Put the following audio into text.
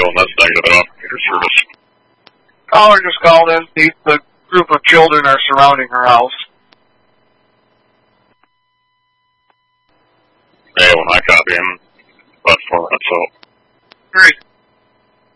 and that's negative operator service. Caller just called in. The group of children are surrounding her house. Yeah, when I copy him, about 4 minutes out. Great.